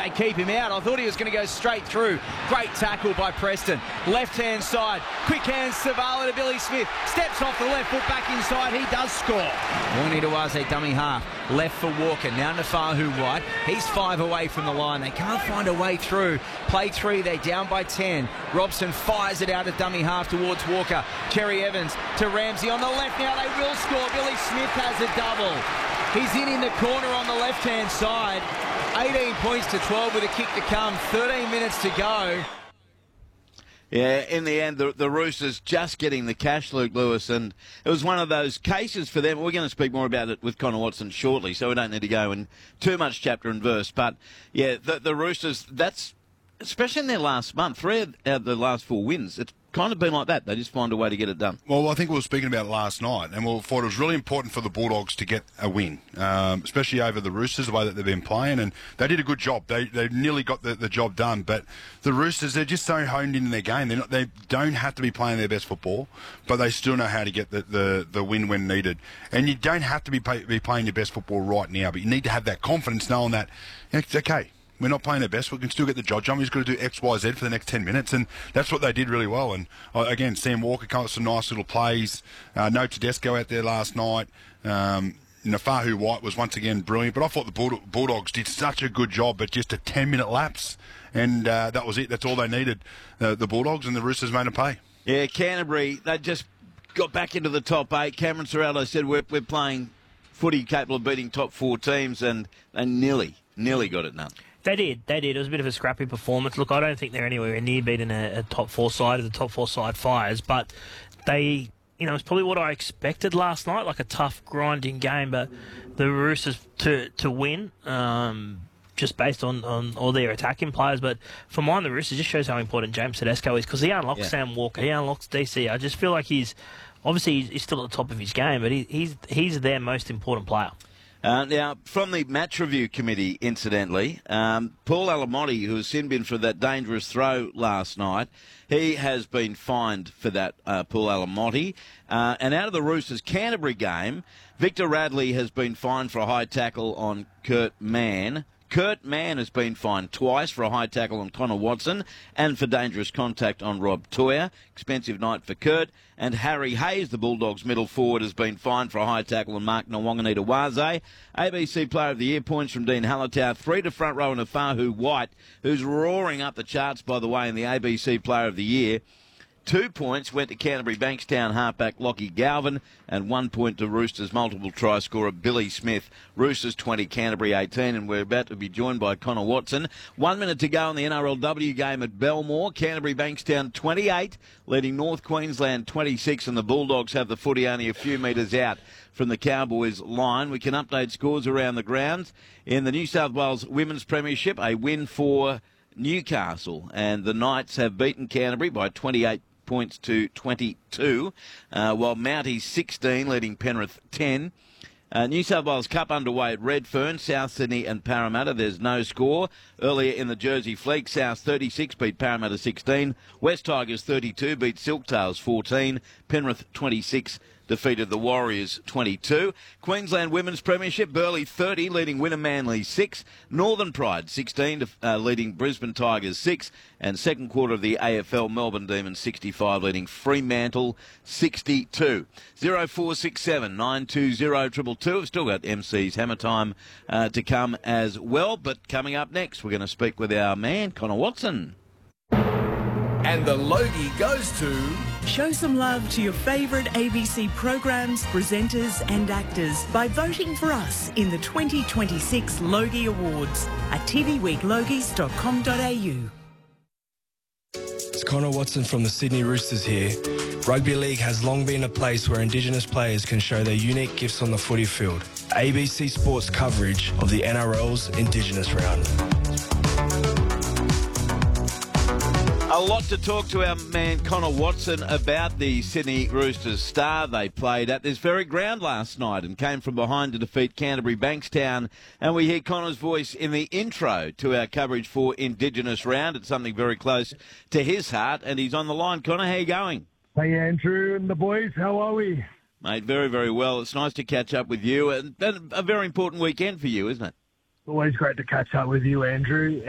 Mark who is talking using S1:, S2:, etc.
S1: they keep him out. I thought he was going to go straight through. Great tackle by Preston. Left-hand side. Quick hands, Savala to Billy Smith. Steps off the left foot, back inside. He does score. Wangi Dawase, dummy half. Left for Walker. Now Nafahu White. He's 5 away from the line. They can't find a way through. Play 3. They're down by 10. Robson fires it out at dummy half towards Walker. Cherry Evans to Ramsey on the left. Now they will score. Billy Smith has a double. He's in the corner on the left-hand side. 18 points to 12 with a kick to come. 13 minutes to go.
S2: Yeah, in the end, the Roosters just getting the cash, Luke Lewis, and it was one of those cases for them. We're going to speak more about it with Connor Watson shortly, so we don't need to go in too much chapter and verse. But, yeah, the Roosters, that's, especially in their last month, 3 out of the last 4 wins, it's kind of been like that. They just find a way to get it done.
S3: Well, I think we were speaking about it last night, and we thought it was really important for the Bulldogs to get a win, especially over the Roosters, the way that they've been playing, and they did a good job. They nearly got the job done, but the Roosters, they're just so honed in their game. They don't have to be playing their best football, but they still know how to get the win when needed. And you don't have to be playing your best football right now, but you need to have that confidence knowing that, it's okay. We're not playing our best. We can still get the job done. We've just got to do X, Y, Z for the next 10 minutes, and that's what they did really well. And again, Sam Walker comes with some nice little plays. No Tedesco out there last night. Nafahu White was once again brilliant, but I thought the Bulldogs did such a good job at just a 10-minute lapse, and that was it. That's all they needed, the Bulldogs, and the Roosters made them pay.
S2: Yeah, Canterbury, they just got back into the top 8. Cameron Ciraldo said we're playing footy capable of beating top 4 teams, and they nearly got it done.
S4: They did. It was a bit of a scrappy performance. Look, I don't think they're anywhere near beating a top 4 side of the top 4 side Fires, but they, it's probably what I expected last night, like a tough, grinding game, but the Roosters to win, just based on all their attacking players. But for mine, the Roosters just shows how important James Tedesco is, because he unlocks Sam Walker, he unlocks DC. I just feel like he's still at the top of his game, but he's their most important player.
S2: Now, from the match review committee, incidentally, Paul Alamotti, who was sin bin for that dangerous throw last night, he has been fined for that, Paul Alamotti. And out of the Roosters Canterbury game, Victor Radley has been fined for a high tackle on Kurt Mann. Kurt Mann has been fined twice for a high tackle on Connor Watson and for dangerous contact on Rob Toya. Expensive night for Kurt. And Harry Hayes, the Bulldogs middle forward, has been fined for a high tackle on Mark Nwangani Dawase. ABC Player of the Year points from Dean Hallertau. 3 to front row and Nafahu White, who's roaring up the charts, by the way, in the ABC Player of the Year. 2 points went to Canterbury Bankstown halfback Lockie Galvin, and 1 point to Roosters multiple try scorer Billy Smith. Roosters 20, Canterbury 18, and we're about to be joined by Connor Watson. 1 minute to go in the NRLW game at Belmore. Canterbury Bankstown 28, leading North Queensland 26, and the Bulldogs have the footy only a few metres out from the Cowboys line. We can update scores around the grounds. In the New South Wales Women's Premiership, a win for Newcastle, and the Knights have beaten Canterbury by 28 points to 22, while Mounties 16, leading Penrith 10. New South Wales Cup underway at Redfern, South Sydney and Parramatta. There's no score. Earlier in the Jersey Fleet, South 36 beat Parramatta 16. West Tigers 32 beat Silktails 14. Penrith 26 defeated the Warriors 22. Queensland Women's Premiership, Burleigh 30, leading Winner Manly 6. Northern Pride 16, leading Brisbane Tigers 6. And second quarter of the AFL, Melbourne Demons 65, leading Fremantle 62. 0467 920 222. We've still got MC's Hammer Time to come as well. But coming up next, we're going to speak with our man, Connor Watson.
S5: And the Logie goes to...
S6: Show some love to your favourite ABC programs, presenters and actors by voting for us in the 2026 Logie Awards at tvweeklogies.com.au.
S7: It's Connor Watson from the Sydney Roosters here. Rugby League has long been a place where Indigenous players can show their unique gifts on the footy field. ABC Sports coverage of the NRL's Indigenous Round.
S2: A lot to talk to our man Connor Watson about. The Sydney Roosters star they played at this very ground last night and came from behind to defeat Canterbury Bankstown. And we hear Connor's voice in the intro to our coverage for Indigenous Round. It's something very close to his heart, and he's on the line. Connor, how you going?
S8: Hey, Andrew and the boys, how are we?
S2: Mate, very, very well. It's nice to catch up with you. And a very important weekend for you, isn't it?
S8: Always great to catch up with you, Andrew.